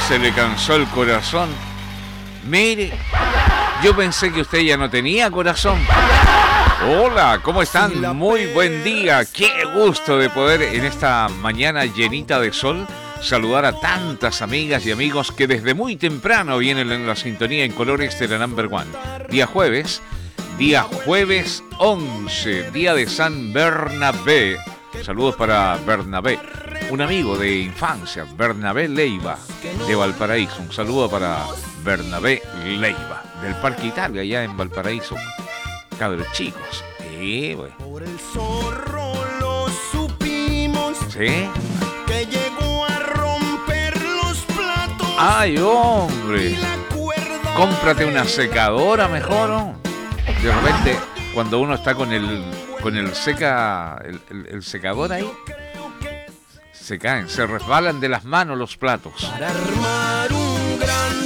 Se le cansó el corazón. Mire, yo pensé que usted ya no tenía corazón. Hola, ¿cómo están? Muy buen día. Qué gusto de poder en esta mañana llenita de sol saludar a tantas amigas y amigos que desde muy temprano vienen en la sintonía en colores de la Number One. Día jueves 11, día de San Bernabé. Saludos para Bernabé, un amigo de infancia, Bernabé Leiva, de Valparaíso. Un saludo para Bernabé Leiva, del Parque Italia, allá en Valparaíso. Cabros chicos. Sí, güey. Por el zorro lo supimos. ¿Sí? Que llegó a romper los platos. ¡Ay, hombre! Cómprate una secadora mejor, ¿no? De repente, cuando uno está con el secador ahí, se caen, se resbalan de las manos los platos. Para armar un gran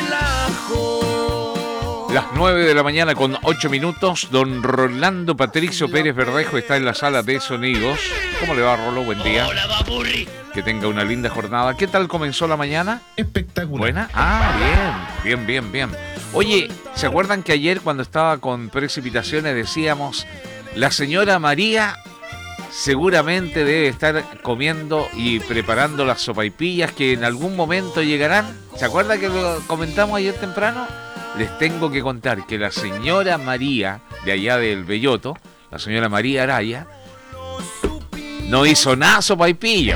relajo. Las 9 de la mañana con 8 minutos, don Rolando Patricio Pérez Verdejo está en la sala de sonidos. ¿Cómo le va, Rolo? Buen día. Hola, Baburri. Que tenga una linda jornada. ¿Qué tal comenzó la mañana? Espectacular. ¿Buena? Ah, bien. Oye, ¿se acuerdan que ayer cuando estaba con precipitaciones decíamos, la señora María seguramente debe estar comiendo y preparando las sopaipillas que en algún momento llegarán? ¿Se acuerdan que lo comentamos ayer temprano? Les tengo que contar que la señora María, de allá del Belloto, la señora María Araya, no hizo nada sopaipilla.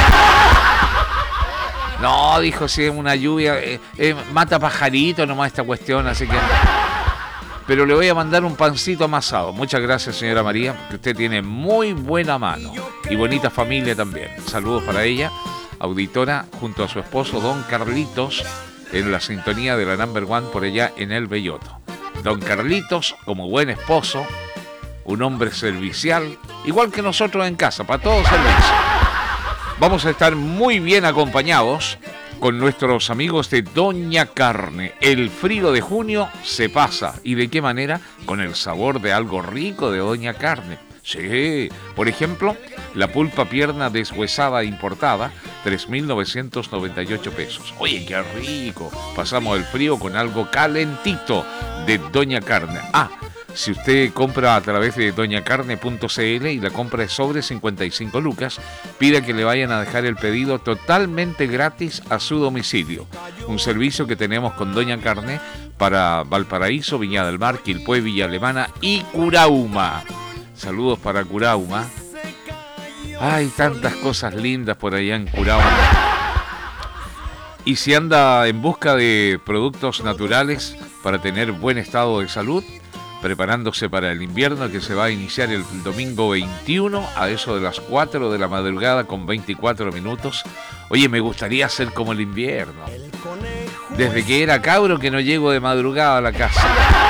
No, dijo, si es una lluvia, mata pajarito nomás esta cuestión, así que... Pero le voy a mandar un pancito amasado. Muchas gracias, señora María, porque usted tiene muy buena mano y bonita familia también. Saludos para ella, auditora, junto a su esposo, don Carlitos, en la sintonía de la Number One por allá en el Belloto. Don Carlitos, como buen esposo, un hombre servicial, igual que nosotros en casa, para todo servicio. Vamos a estar muy bien acompañados con nuestros amigos de Doña Carne. El frío de junio se pasa. ¿Y de qué manera? Con el sabor de algo rico de Doña Carne. Sí, por ejemplo, la pulpa pierna deshuesada importada, 3.998 pesos. Oye, qué rico. Pasamos el frío con algo calentito de Doña Carne. Si usted compra a través de doñacarne.cl y la compra es sobre 55 lucas, pida que le vayan a dejar el pedido totalmente gratis a su domicilio. Un servicio que tenemos con Doña Carne para Valparaíso, Viña del Mar, Quilpué, Villa Alemana y Curauma. Saludos para Curauma. Hay tantas cosas lindas por allá en Curauma. Y si anda en busca de productos naturales para tener buen estado de salud, preparándose para el invierno que se va a iniciar el domingo 21 a eso de las 4 de la madrugada con 24 minutos. Oye, me gustaría ser como el invierno. Desde que era cabro que no llego de madrugada a la casa.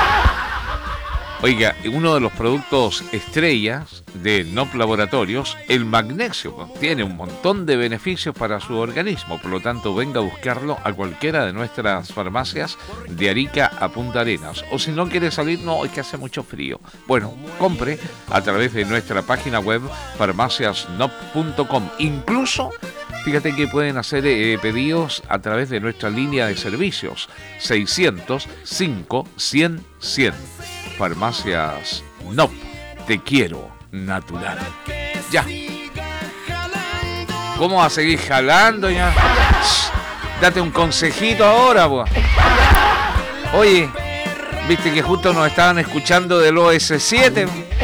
Oiga, uno de los productos estrellas de NOP Laboratorios, el magnesio, tiene un montón de beneficios para su organismo, por lo tanto venga a buscarlo a cualquiera de nuestras farmacias de Arica a Punta Arenas. O si no quiere salir, no, es que hace mucho frío. Bueno, compre a través de nuestra página web farmaciasnop.com. Incluso, fíjate que pueden hacer pedidos a través de nuestra línea de servicios 605 100 100. Farmacias NOP, te quiero natural. Ya. ¿Cómo va a seguir jalando ya? Date un consejito ahora, pues. Oye, viste que justo nos estaban escuchando del OS7.